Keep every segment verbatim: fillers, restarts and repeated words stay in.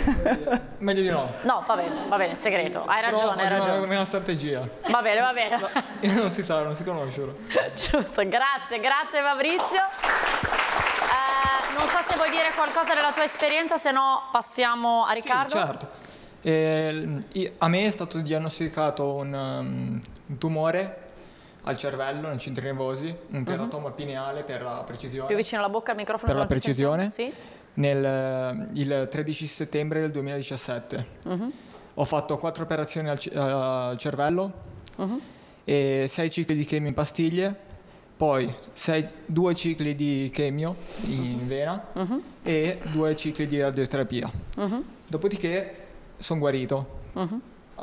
Meglio di no. No, va bene, va bene, segreto. Hai ragione, Però hai ragione. È una strategia. Va bene, va bene. No, non si sa, non si conoscono. Giusto, grazie, grazie Fabrizio. Eh, non so se vuoi dire qualcosa della tua esperienza, se no passiamo a Riccardo. Sì, certo. Eh, a me è stato diagnosticato un, um, un tumore al cervello, nei centri nervosi, un teratoma uh-huh. pineale per la precisione. Più vicino alla bocca al microfono. Per la precisione. Sì. Nel, il tredici settembre del duemiladiciassette. Uh-huh. Ho fatto quattro operazioni al, al cervello uh-huh. e sei cicli di chemio in pastiglie, poi sei, due cicli di chemio in vena uh-huh. e due cicli di radioterapia. Uh-huh. Dopodiché sono guarito. Uh-huh.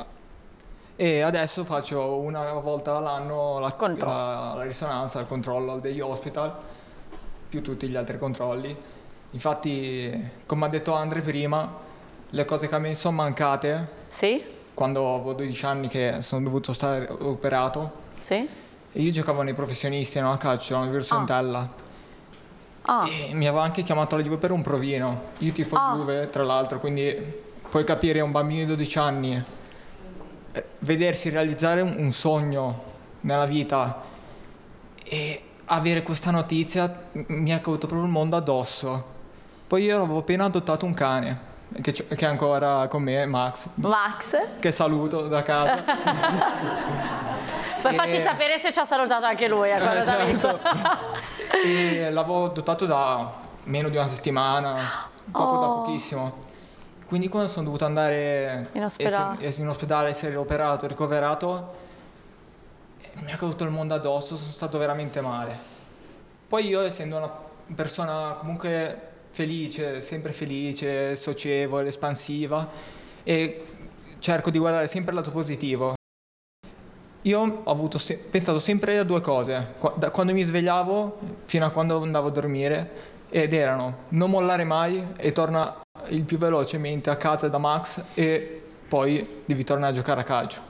E adesso faccio una volta all'anno la, la, la risonanza, il controllo degli hospital, più tutti gli altri controlli. Infatti, come ha detto Andre prima, le cose che mi sono mancate, sì? Quando avevo dodici anni che sono dovuto stare operato, sì? E io giocavo nei professionisti, no, a calcio, all'Università di Entella. Ah. E mi aveva anche chiamato la Juve per un provino. Io tifo ah. Juve, tra l'altro, quindi puoi capire un bambino di dodici anni vedersi realizzare un sogno nella vita e avere questa notizia mi è caduto proprio il mondo addosso. Poi io avevo appena adottato un cane che, che è ancora con me, Max. Max? Che saluto da casa. Puoi e... farci sapere se ci ha salutato anche lui, eh, quando eh, ti ha visto. E l'avevo adottato da meno di una settimana, proprio oh. da pochissimo. Quindi quando sono dovuto andare in ospedale, essere, in ospedale, essere operato, ricoverato, mi è caduto il mondo addosso, sono stato veramente male. Poi io, essendo una persona comunque felice, sempre felice, socievole, espansiva, e cerco di guardare sempre il lato positivo, io ho avuto se- pensato sempre a due cose, da quando mi svegliavo fino a quando andavo a dormire, ed erano non mollare mai e torna il più velocemente a casa da Max e poi devi tornare a giocare a calcio.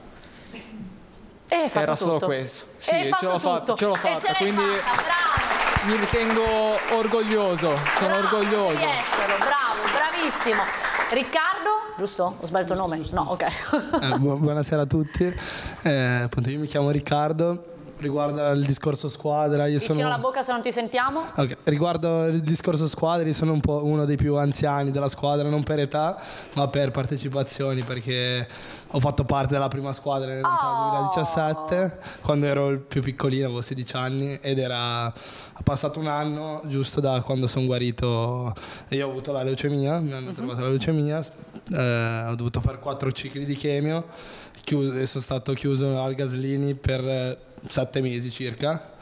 E fatto era tutto. Solo questo. Sì, e ce l'ho fatta, ce l'ho fatta, quindi fatta, mi ritengo orgoglioso, sono bravo, orgoglioso. Di esserlo, bravo, bravissimo. Riccardo, giusto? Ho sbagliato il nome? Giusto, no, giusto. ok. eh, bu- buonasera a tutti. Eh, appunto, io mi chiamo Riccardo. Riguardo il discorso squadra, io Vicino sono... alla bocca se non ti sentiamo. Okay. Riguardo il discorso squadra, io sono un po' uno dei più anziani della squadra, non per età, ma per partecipazioni, perché ho fatto parte della prima squadra nel oh. duemiladiciassette, quando ero il più piccolino, avevo sedici anni, ed era passato un anno giusto da quando sono guarito. Io ho avuto la leucemia, mi hanno uh-huh. trovato la leucemia, eh, ho dovuto fare quattro cicli di chemio, chiuso, e sono stato chiuso al Gaslini per sette mesi circa.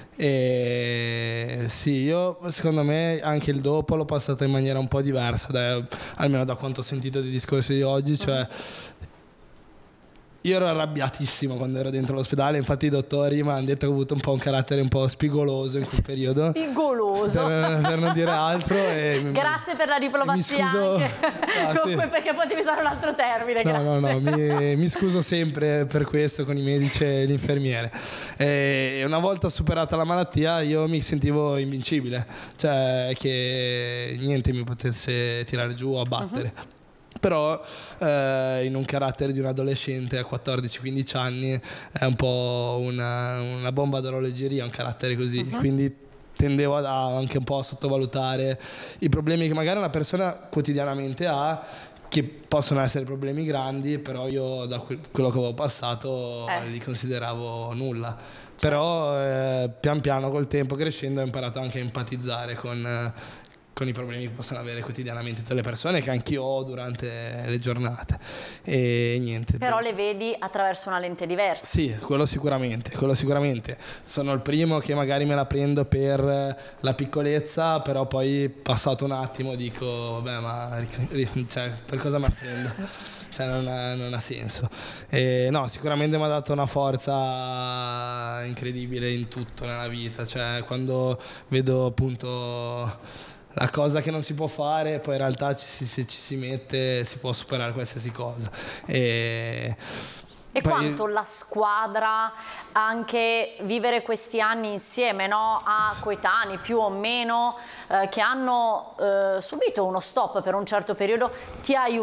E sì, io secondo me anche il dopo l'ho passato in maniera un po' diversa, da, almeno da quanto ho sentito dei discorsi di oggi, cioè io ero arrabbiatissimo quando ero dentro l'ospedale, infatti i dottori mi hanno detto che ho avuto un po' un carattere un po' spigoloso in quel periodo. Spigoloso? Per, per non dire altro. E grazie per la diplomazia. Mi scuso, anche. Ah, Comunque, sì. Perché potevi usare un altro termine. No, grazie. no, no, mi, mi scuso sempre per questo con i medici e l'infermiere. E una volta superata la malattia io mi sentivo invincibile, cioè che niente mi potesse tirare giù o abbattere. Uh-huh. Però eh, in un carattere di un adolescente a quattordici quindici anni è un po' una, una bomba d'orologeria, un carattere così, uh-huh. quindi tendevo a, anche un po' a sottovalutare i problemi che magari una persona quotidianamente ha, che possono essere problemi grandi, però io da que- quello che avevo passato eh. li consideravo nulla. Certo. Però eh, pian piano col tempo, crescendo, ho imparato anche a empatizzare con... Eh, con i problemi che possono avere quotidianamente tutte le persone, che anch'io ho durante le giornate. E niente. Però le vedi attraverso una lente diversa. Sì, quello sicuramente, quello sicuramente. Sono il primo che magari me la prendo per la piccolezza, però poi passato un attimo dico, vabbè, ma cioè, per cosa me la prendo? Cioè non ha, non ha senso. E no, sicuramente mi ha dato una forza incredibile in tutto nella vita. Cioè quando vedo appunto la cosa che non si può fare, poi in realtà ci si, se ci si mette si può superare qualsiasi cosa. E, e poi... quanto la squadra, anche vivere questi anni insieme, no? A coetanei più o meno eh, che hanno eh, subito uno stop per un certo periodo, ti ha aiutato